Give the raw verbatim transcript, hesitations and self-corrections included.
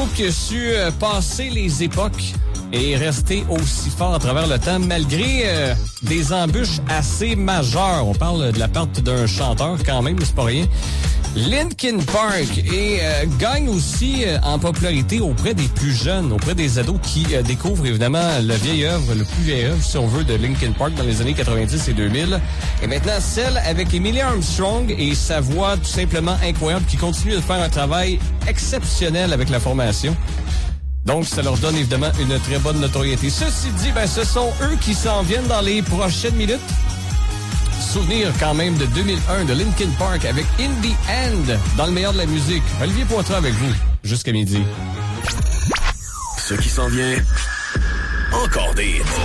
groupe qui a su euh, passer les époques et rester aussi fort à travers le temps, malgré euh, des embûches assez majeures. On parle de la perte d'un chanteur quand même, c'est pas rien. Linkin Park et euh, gagne aussi euh, en popularité auprès des plus jeunes, auprès des ados qui euh, découvrent évidemment le vieil œuvre, le plus vieil œuvre, si on veut, de Linkin Park dans les années quatre-vingt-dix et deux mille. Et maintenant, celle avec Emilie Armstrong et sa voix tout simplement incroyable qui continue de faire un travail exceptionnel avec la formation. Donc, ça leur donne évidemment une très bonne notoriété. Ceci dit, ben, ce sont eux qui s'en viennent dans les prochaines minutes. Souvenir quand même de deux mille un de Linkin Park avec In the End dans le meilleur de la musique. Olivier Poitras avec vous jusqu'à midi. Ce qui s'en vient, encore des